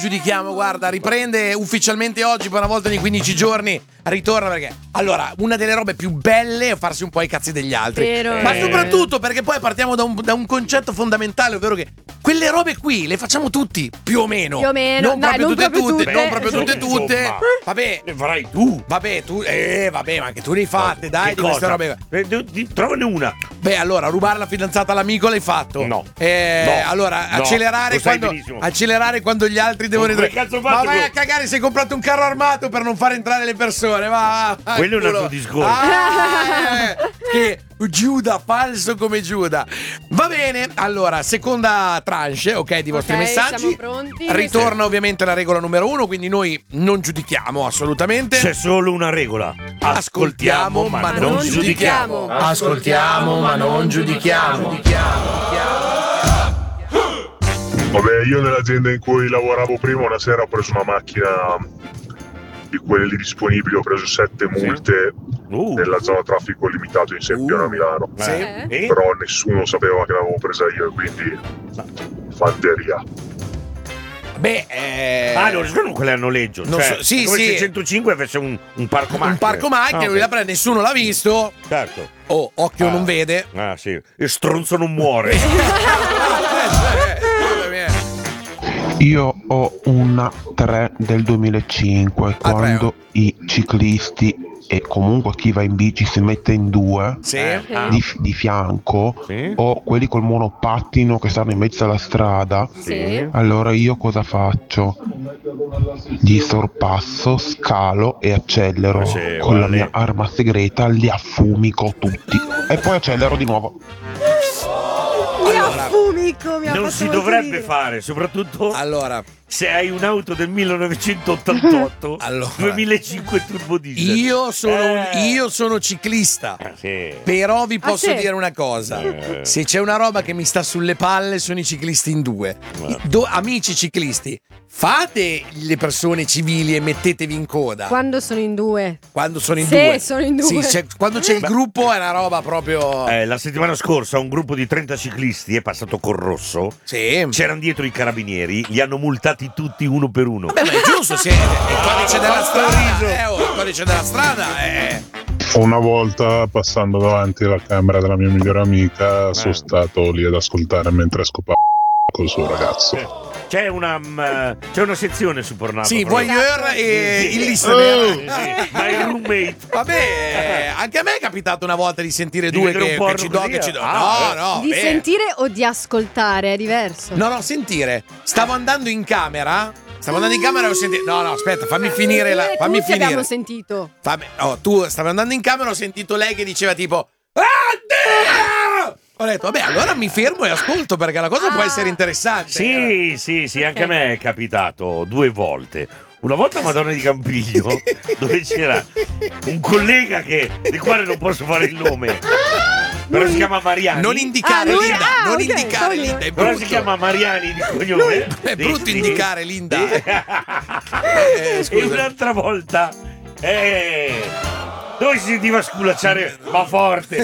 Giudichiamo, guarda, riprende ufficialmente oggi per una volta ogni 15 giorni, ritorna perché, allora, una delle robe più belle è farsi un po' i cazzi degli altri. Vero. Ma soprattutto perché poi partiamo da un concetto fondamentale, ovvero che quelle robe qui le facciamo tutti, più o meno. Più o meno. Non Dai, proprio non proprio tutte. non proprio tutte. Insomma. Vabbè, Le farai tu. vabbè, ma anche tu ne hai fatte, dai, di queste robe. Trovane una. Beh, allora, rubare la fidanzata all'amico l'hai fatto? No. Allora, No. accelerare Lo sai quando benissimo. quando gli altri devono come entrare. cazzo Ma fate vai tu? a cagare, sei comprato un carro armato per non far entrare le persone. Va. Quello è un culo. altro discorso. Che Giuda, falso come Giuda. Va bene, allora, seconda tranche, ok, di vostri messaggi. Siamo pronti. Ritorna ovviamente la regola numero 1, quindi noi non giudichiamo assolutamente. C'è solo una regola. Ascoltiamo, ma non giudichiamo. Ascoltiamo, ma non giudichiamo. Vabbè, io nell'azienda in cui lavoravo prima una sera ho preso una macchina di quelle lì disponibili, ho preso 7 multe nella zona traffico limitato in Sempione a Milano. E? Però nessuno sapeva che l'avevo presa io, quindi fanteria. Beh, non sono quelle a noleggio. Non Cioè, so- sì, come sì. se 105 avesse un parco macchine. un parco macchine, lui ok. la prende, nessuno l'ha visto. Certo. Oh, occhio non vede. Ah, sì. E stronzo non muore. Io ho una 3 del 2005 quando i ciclisti e comunque chi va in bici si mette in due di fianco o quelli col monopattino che stanno in mezzo alla strada. Allora io cosa faccio? Gli sorpasso, scalo e accelero con la mia arma segreta, li affumico tutti e poi accelero di nuovo. Non si dovrebbe fare, soprattutto se hai un'auto del 1988 2005 turbo diesel. Io sono ciclista. Però vi posso dire una cosa. Se c'è una roba che mi sta sulle palle sono i ciclisti in due. Amici ciclisti, fate le persone civili e mettetevi in coda. Quando sono in due. Quando sono in Se due. sono in due. Sì, quando c'è il gruppo è una roba proprio. La settimana scorsa un gruppo di 30 ciclisti è passato col rosso. C'erano dietro i carabinieri, li hanno multati tutti uno per uno. Vabbè, ma è giusto, se il codice della strada. Il codice della strada è. Una volta passando davanti alla camera della mia migliore amica sono stato lì ad ascoltare mentre scopava col suo ragazzo. C'è una sezione su Pornhub. Sì, voyeur e il listener. My roommate. Vabbè, anche a me è capitato una volta di sentire due che ci do. No, Di sentire o di ascoltare è diverso. No, sentire. Stavo andando in camera e ho sentito. No, aspetta, fammi finire fammi Tutti finire. abbiamo sentito. Tu stavi andando in camera, ho sentito lei che diceva tipo Addio! Ho detto, vabbè, allora mi fermo e ascolto perché la cosa può essere interessante. Sì, anche a me è capitato 2 volte. Una volta a Madonna di Campiglio, dove c'era un collega del quale non posso fare il nome, però si chiama Mariani. Non indicare Linda, non indicare Linda, è brutto. Però si chiama Mariani di cognome. È brutto indicare Linda. E un'altra volta dove si sentiva sculacciare ma forte.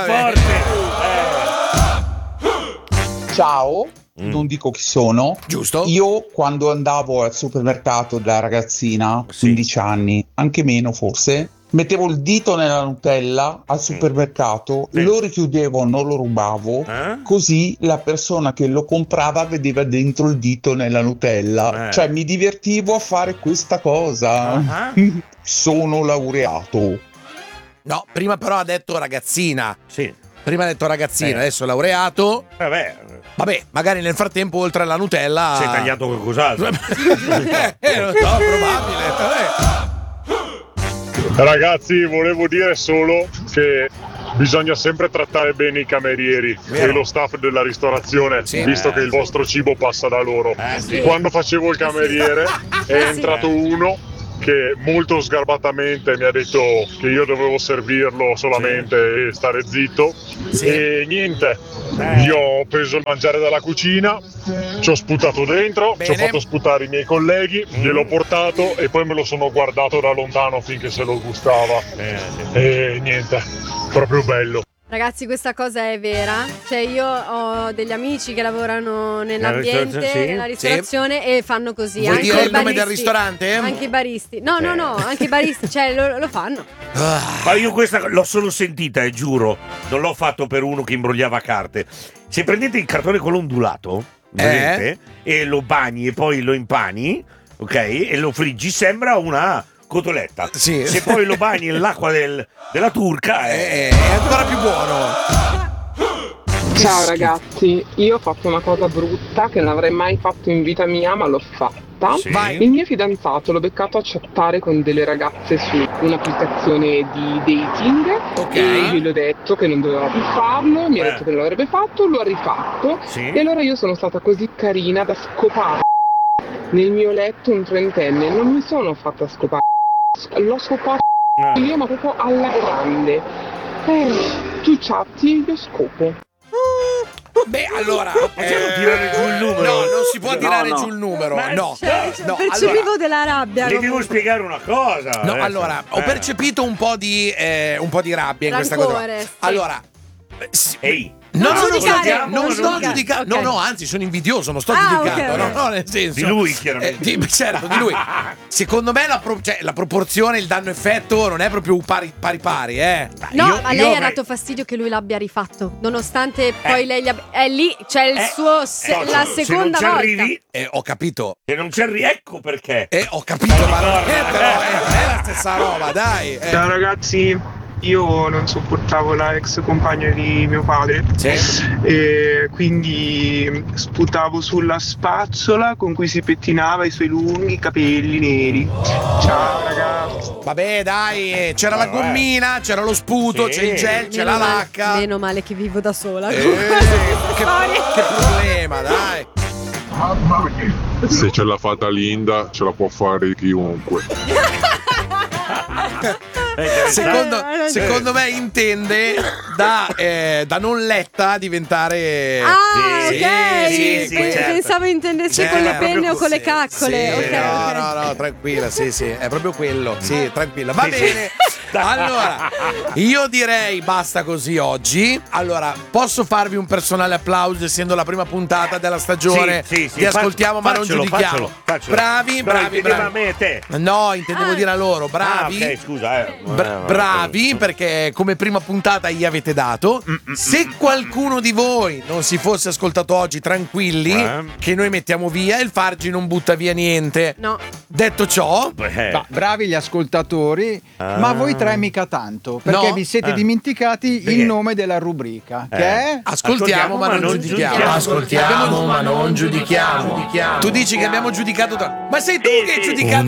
Ciao, non dico chi sono. Giusto. Io quando andavo al supermercato da ragazzina, 15 anni, anche meno forse, mettevo il dito nella Nutella al supermercato, lo richiudevo, non lo rubavo, così la persona che lo comprava vedeva dentro il dito nella Nutella. Cioè mi divertivo a fare questa cosa. Sono laureato. No, prima però ha detto ragazzina. Sì. Prima ha detto ragazzina, adesso laureato. Vabbè, magari nel frattempo oltre alla Nutella si è tagliato qualcos'altro. Non so, probabile. Ragazzi, volevo dire solo che bisogna sempre trattare bene i camerieri e lo staff della ristorazione, visto che il vostro cibo passa da loro. Quando facevo il cameriere è entrato uno che molto sgarbatamente mi ha detto che io dovevo servirlo solamente e stare zitto e niente, io ho preso il mangiare dalla cucina, ci ho sputato dentro, ci ho fatto sputare i miei colleghi, gliel'ho portato e poi me lo sono guardato da lontano finché se lo gustava e niente, proprio bello. Ragazzi, questa cosa è vera. Cioè, io ho degli amici che lavorano nell'ambiente, nella ristorazione e fanno così. Vuoi anche dire i il nome baristi, del ristorante? Anche i baristi. No, anche i baristi, cioè lo fanno. Ma io questa l'ho solo sentita, giuro. Non l'ho fatto per uno che imbrogliava carte. Se prendete il cartone con l'ondulato, vedete, e lo bagni e poi lo impani, ok? E lo friggi, sembra una cotoletta. Sì. Se poi lo bagni nell'acqua della turca è ancora più buono. Ciao ragazzi, io ho fatto una cosa brutta che non avrei mai fatto in vita mia, ma l'ho fatta. Sì. Il mio fidanzato l'ho beccato a chattare con delle ragazze su un'applicazione di dating. Ok. E io gli ho detto che non doveva più farlo, mi ha detto che non l'avrebbe fatto, lo ha rifatto. Sì. E allora io sono stata così carina da scopare nel mio letto un trentenne. Non mi sono fatta scopare, l'ho scopato io, ma proprio alla grande. Tu chatti, io scopo. Beh, allora possiamo tirare giù il numero? No, non si può tirare giù il numero. No. Percepivo della rabbia. Le devo spiegare una cosa. No, allora, ho percepito un po' di rabbia in questa cosa. Rancore, sì. Allora, ehi, Non sto giudicando. Ok. No, anzi, sono invidioso, non sto giudicando. ok. No, nel senso. di lui chiaramente. Certo, di lui. Secondo me la proporzione, il danno-effetto non è proprio pari, No, ma lei ha dato fastidio che lui l'abbia rifatto, nonostante poi lei è lì, c'è il suo la seconda se non volta. ci arrivi, Ho capito. se non ci arrivi, ecco perché. Ho capito, ma non è, però è la stessa roba, dai. Ciao ragazzi, io non sopportavo la ex compagna di mio padre e quindi sputavo sulla spazzola con cui si pettinava i suoi lunghi capelli neri. Ciao ragazzi. Vabbè, dai, c'era la gommina, c'era lo sputo, c'è il gel, c'è la lacca. Meno male che vivo da sola. Che problema, dai. Se ce l'ha fatta Linda, ce la può fare chiunque. Secondo me intende da non letta diventare. Ok. certo. Pensavo intendessi con le penne o con le caccole. Sì, Ok. no, tranquilla, sì, è proprio quello. Sì, tranquilla. Va bene. Allora, io direi basta così oggi. Allora, posso farvi un personale applauso essendo la prima puntata della stagione? Sì. Li ascoltiamo ma non giudichiamo. Faccelo. Bravi. A me e te. No, intendevo dire a loro, bravi. Ok, scusa. Bravi, perché come prima puntata gli avete dato. Se qualcuno di voi non si fosse ascoltato oggi, tranquilli, che noi mettiamo via. Il Fargi non butta via niente. No. Detto ciò, bravi gli ascoltatori, ma voi tre mica tanto, perché No. vi siete dimenticati il nome della rubrica, che è ascoltiamo ma non giudichiamo. Ascoltiamo ma non giudichiamo. Tu dici che abbiamo giudicato. Ma sei tu che hai giudicato